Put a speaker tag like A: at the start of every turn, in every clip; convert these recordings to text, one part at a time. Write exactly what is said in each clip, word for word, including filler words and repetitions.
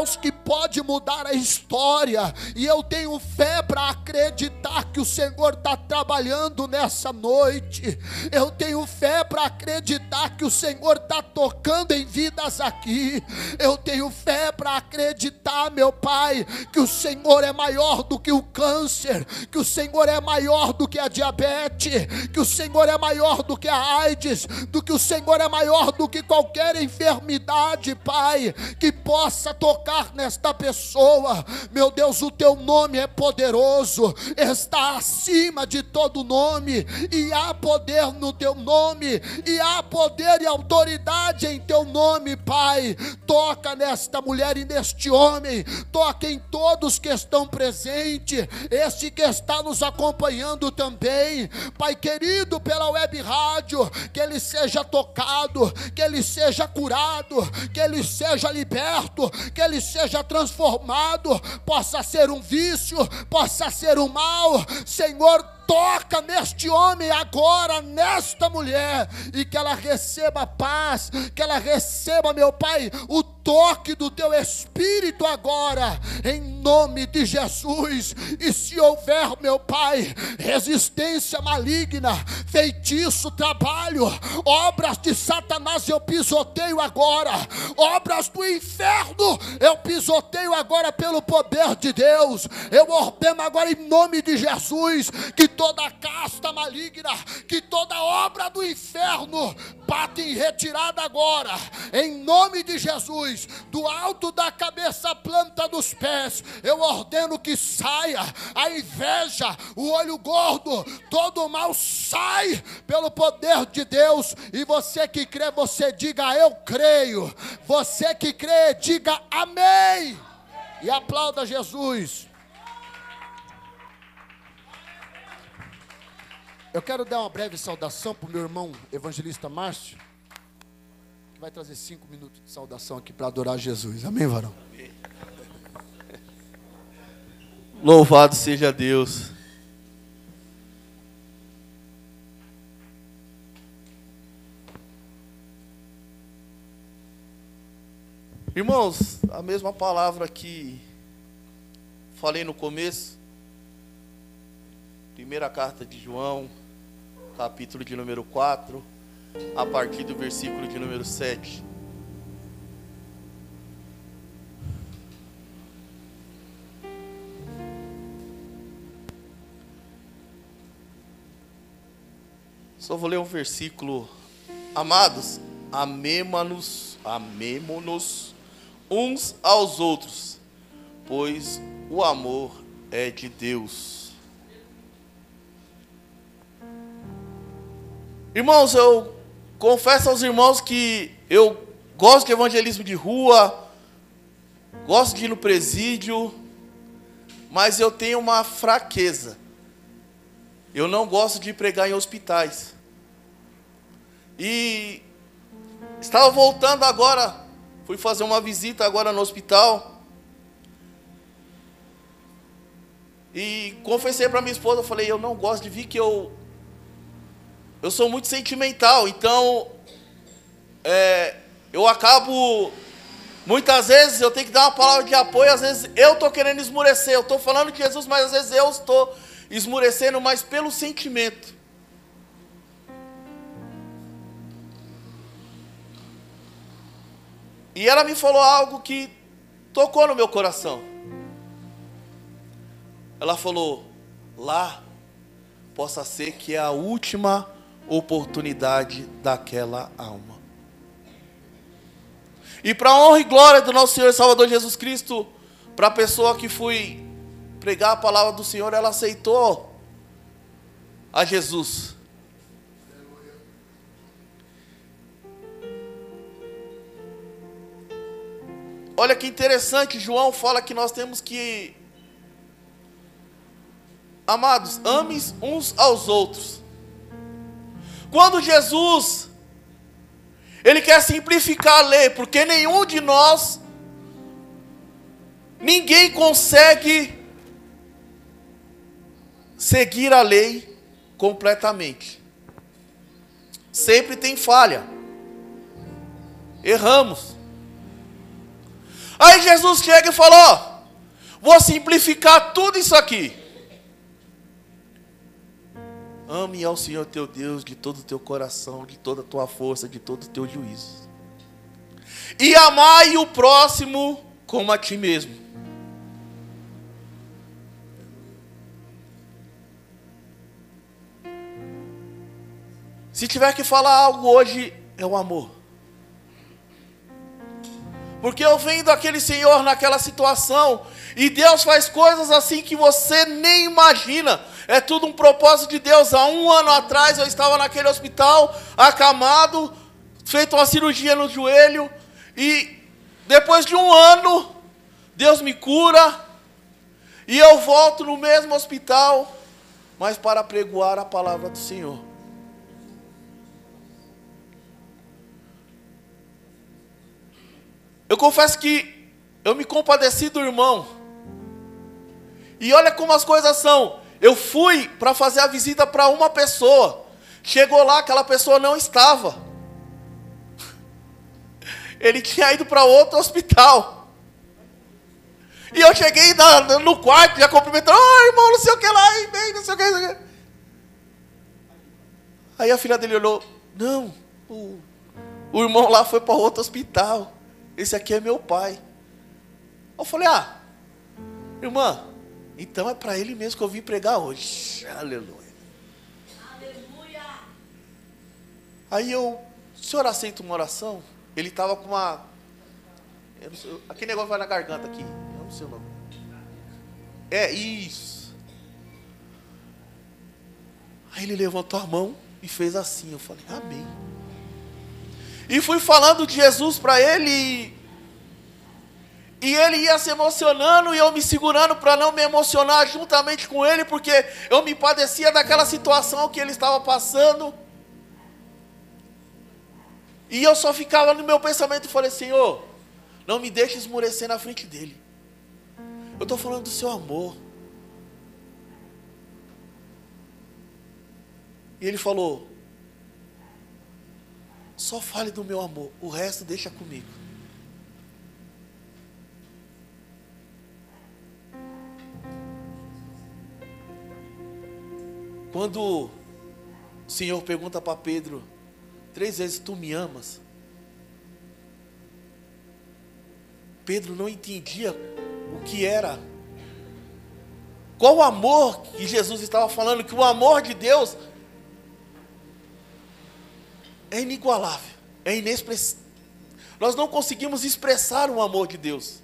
A: que pode mudar a história, e eu tenho fé para acreditar que o Senhor está trabalhando nessa noite. Eu tenho fé para acreditar que o Senhor está tocando em vidas aqui. Eu tenho fé para acreditar, meu Pai, que o Senhor é maior do que o câncer, que o Senhor é maior do que a diabetes, que o Senhor é maior do que a AIDS, do que o Senhor é maior do que qualquer enfermidade, Pai, que possa tocar nesta pessoa. Meu Deus, o teu nome é poderoso, está acima de todo nome, e há poder no teu nome, e há poder e autoridade em teu nome, Pai. Toca nesta mulher e neste homem, toca em todos que estão presentes, este que está nos acompanhando também, Pai querido, pela web rádio, que ele seja tocado, que ele seja curado, que ele seja liberto, que ele seja transformado, possa ser um vício, possa ser um mal. Senhor, toca neste homem agora, nesta mulher, e que ela receba paz, que ela receba, meu Pai, o toque do teu Espírito agora, em nome de Jesus. E se houver, meu Pai, resistência maligna, feitiço, trabalho, obras de Satanás, eu pisoteio agora, obras do inferno, eu pisoteio agora pelo poder de Deus. Eu ordeno agora em nome de Jesus, que toda casta maligna, que toda obra do inferno bate em retirada agora, em nome de Jesus. Do alto da cabeça à planta dos pés, eu ordeno que saia a inveja, o olho gordo, todo o mal sai pelo poder de Deus. E você que crê, você diga eu creio. Você que crê, diga amém, e aplauda Jesus. Eu quero dar uma breve saudação para o meu irmão evangelista Márcio, que vai trazer cinco minutos de saudação aqui para adorar Jesus. Amém, varão? Amém.
B: Louvado seja Deus. Irmãos, a mesma palavra que falei no começo, primeira carta de João, capítulo de número quatro, a partir do versículo de número sete. Só vou ler um versículo. Amados, amemo-nos, amemo-nos uns aos outros, pois o amor é de Deus. Irmãos, eu confesso aos irmãos que eu gosto de evangelismo de rua, gosto de ir no presídio, mas eu tenho uma fraqueza. Eu não gosto de pregar em hospitais. E estava voltando agora, fui fazer uma visita agora no hospital. E confessei para minha esposa, eu falei, eu não gosto de vir, que eu eu sou muito sentimental, então é, eu acabo, muitas vezes eu tenho que dar uma palavra de apoio, às vezes eu estou querendo esmurecer, eu estou falando de Jesus, mas às vezes eu estou esmurecendo, mas pelo sentimento. E ela me falou algo que tocou no meu coração. Ela falou, lá possa ser que é a última oportunidade daquela alma. E para a honra e glória do nosso Senhor e Salvador Jesus Cristo, para a pessoa que fui pregar a palavra do Senhor, ela aceitou a Jesus. Olha que interessante, João fala que nós temos que, amados, ames uns aos outros. Quando Jesus, Ele quer simplificar a lei, porque nenhum de nós, ninguém consegue seguir a lei completamente. Sempre tem falha. Erramos. Aí Jesus chega e fala, ó, vou simplificar tudo isso aqui. Ame ao Senhor teu Deus de todo o teu coração, de toda a tua força, de todo o teu juízo. E amai o próximo como a ti mesmo. Se tiver que falar algo hoje, é o amor. Porque eu vendo aquele Senhor naquela situação, e Deus faz coisas assim que você nem imagina. É tudo um propósito de Deus. Há um ano atrás eu estava naquele hospital, acamado, feito uma cirurgia no joelho, e depois de um ano, Deus me cura, e eu volto no mesmo hospital, mas para pregoar a palavra do Senhor. Eu confesso que eu me compadeci do irmão. E olha como as coisas são. Eu fui para fazer a visita para uma pessoa. Chegou lá, aquela pessoa não estava. Ele tinha ido para outro hospital. E eu cheguei na, no quarto, já cumprimentando. Oh, irmão, não sei o que lá, bem, não sei o que, não sei o que. Aí a filha dele olhou. Não, o, o irmão lá foi para outro hospital. Esse aqui é meu pai. Eu falei, ah, irmã, então é para ele mesmo que eu vim pregar hoje. Aleluia. Aleluia. Aí eu, o senhor aceita uma oração? Ele estava com uma, eu não sei, aquele negócio vai na garganta aqui, eu não sei o nome. É isso. Aí ele levantou a mão e fez assim. Eu falei, amém. E fui falando de Jesus para ele. E ele ia se emocionando e eu me segurando para não me emocionar juntamente com ele, porque eu me padecia daquela situação que ele estava passando. E eu só ficava no meu pensamento e falei, Senhor, não me deixe esmorecer na frente dele. Eu estou falando do seu amor. E ele falou, só fale do meu amor, o resto deixa comigo. Quando o Senhor pergunta para Pedro, três vezes, tu me amas? Pedro não entendia o que era. Qual o amor que Jesus estava falando, que o amor de Deus é inigualável, é inexpressível. Nós não conseguimos expressar o amor de Deus.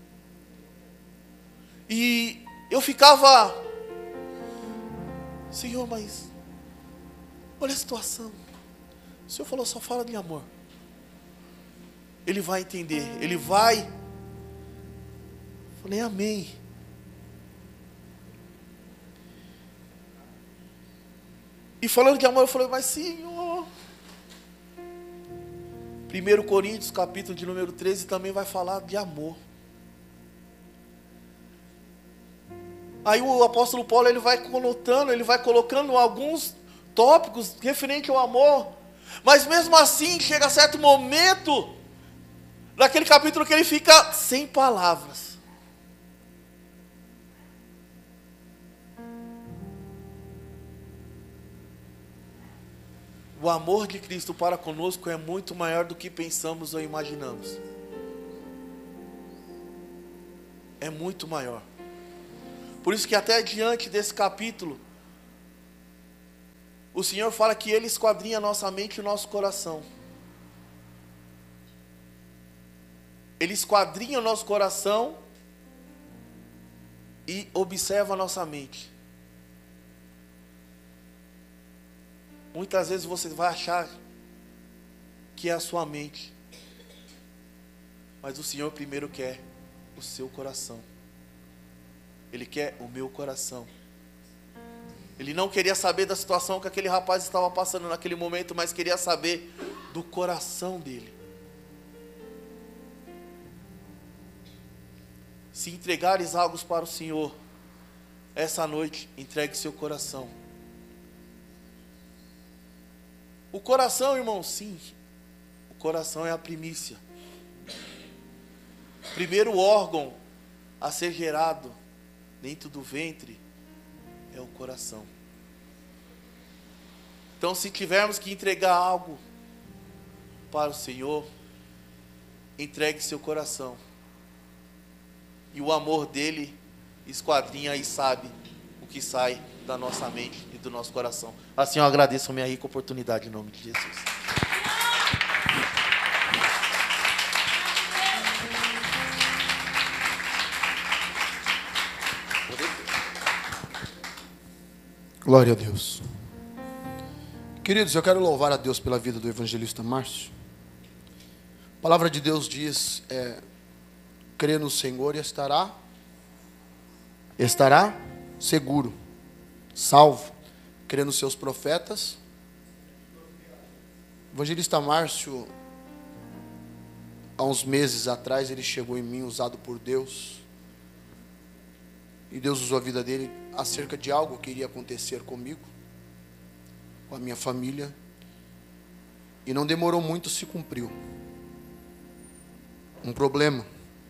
B: E eu ficava, Senhor, mas olha a situação. O Senhor falou, só fala de amor. Ele vai entender, ele vai. Falei, amém. E falando de amor, eu falei, mas Senhor, primeiro Coríntios, capítulo de número treze, também vai falar de amor. Aí o apóstolo Paulo, ele vai colocando, ele vai colocando alguns tópicos referentes ao amor. Mas mesmo assim, chega a certo momento, naquele capítulo que ele fica sem palavras. O amor de Cristo para conosco é muito maior do que pensamos ou imaginamos. É muito maior. Por isso que até diante desse capítulo, o Senhor fala que Ele esquadrinha a nossa mente e o nosso coração. Ele esquadrinha o nosso coração e observa a nossa mente. Muitas vezes você vai achar que é a sua mente, mas o Senhor primeiro quer o seu coração. Ele quer o meu coração. Ele não queria saber da situação que aquele rapaz estava passando naquele momento, mas queria saber do coração dele. Se entregares algo para o Senhor, essa noite, entregue seu coração. O coração, irmão, sim, o coração é a primícia. primeiro órgão a ser gerado dentro do ventre é o coração. Então, se tivermos que entregar algo para o Senhor, entregue seu coração. E o amor dele esquadrinha e sabe o que sai da nossa mente e do nosso coração. Assim eu agradeço a minha rica oportunidade em nome de Jesus.
A: Glória a Deus. Queridos, eu quero louvar a Deus pela vida do evangelista Márcio. A palavra de Deus diz, é, crê no Senhor e estará, estará seguro, salvo. Crê nos seus profetas. O evangelista Márcio, há uns meses atrás, ele chegou em mim, usado por Deus. E Deus usou a vida dele acerca de algo que iria acontecer comigo, com a minha família. E não demorou muito, se cumpriu. Um problema.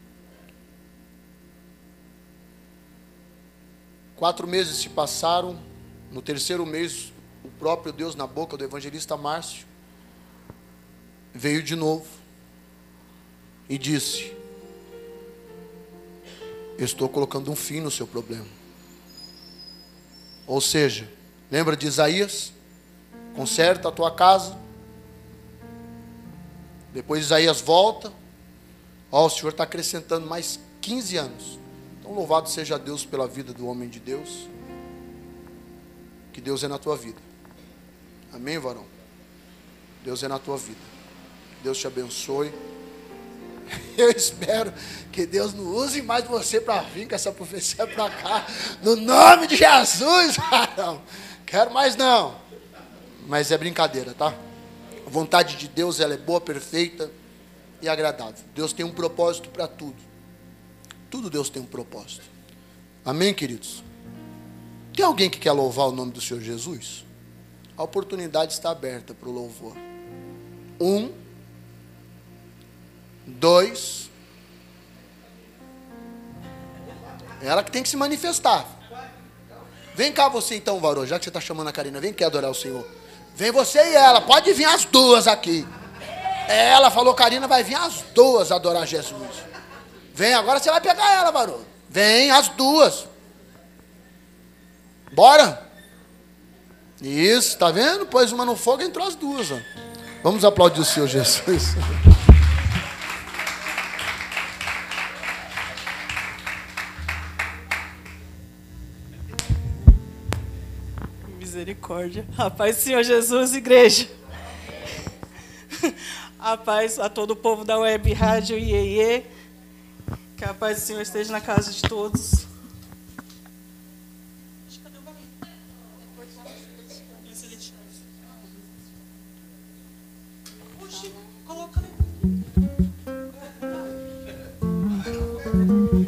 A: Quatro meses se passaram. No terceiro mês, o próprio Deus, na boca do evangelista Márcio, veio de novo e disse: eu estou colocando um fim no seu problema. Ou seja, lembra de Isaías? Conserta a tua casa. Depois Isaías volta. Ó, o Senhor está acrescentando mais quinze anos. Então louvado seja Deus pela vida do homem de Deus. Que Deus é na tua vida. Amém, varão? Deus é na tua vida. Deus te abençoe. Eu espero que Deus não use mais você para vir com essa profecia para cá. No nome de Jesus. Não quero mais não. Mas é brincadeira, tá? A vontade de Deus, ela é boa, perfeita e agradável. Deus tem um propósito para tudo. Tudo Deus tem um propósito. Amém, queridos? Tem alguém que quer louvar o nome do Senhor Jesus? A oportunidade está aberta para o louvor. Um, dois. É ela que tem que se manifestar. Vem cá você então, varão, já que você está chamando a Karina, vem cá adorar o Senhor. Vem você e ela, pode vir as duas aqui. Ela falou, Karina, vai vir as duas adorar Jesus. Vem, agora você vai pegar ela, varão. Vem, as duas. Bora? Isso, tá vendo? Pôs uma no fogo e entrou as duas. Ó. Vamos aplaudir o Senhor Jesus.
C: Misericórdia. A paz do Senhor Jesus, igreja. A paz a todo o povo da Web Rádio Iê. Que a paz do Senhor esteja na casa de todos. Oxi, coloca ali.